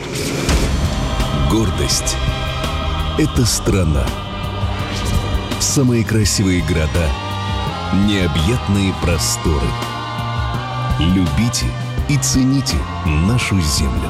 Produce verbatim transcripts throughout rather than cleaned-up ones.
Гордость — это страна. Самые красивые города, необъятные просторы. Любите и цените нашу землю.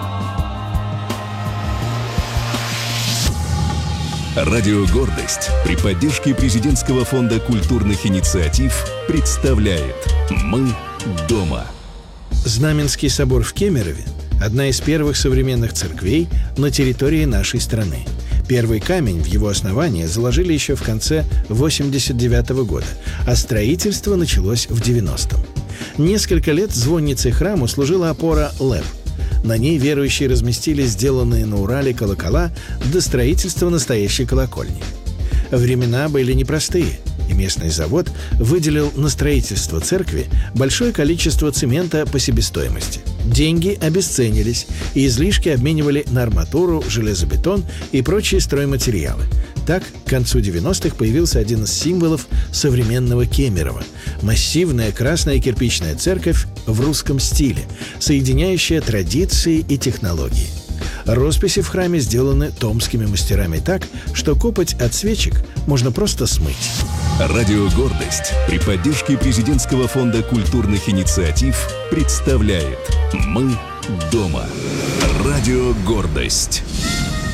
Радио «Гордость» при поддержке Президентского фонда культурных инициатив представляет «Мы дома». Знаменский собор в Кемерове – одна из первых современных церквей на территории нашей страны. Первый камень в его основании заложили еще в конце восемьдесят девятого года, а строительство началось в девяностом. Несколько лет звонницей храму служила опора ЛЭП. На ней верующие разместили сделанные на Урале колокола до строительства настоящей колокольни. Времена были непростые, и местный завод выделил на строительство церкви большое количество цемента по себестоимости. Деньги обесценились, и излишки обменивали на арматуру, железобетон и прочие стройматериалы. Так, к концу девяностых появился один из символов современного Кемерово – массивная красная кирпичная церковь в русском стиле, соединяющая традиции и технологии. Росписи в храме сделаны томскими мастерами так, что копоть от свечек можно просто смыть. Радио «Гордость» при поддержке Президентского фонда культурных инициатив представляет «Мы дома». Радио «Гордость».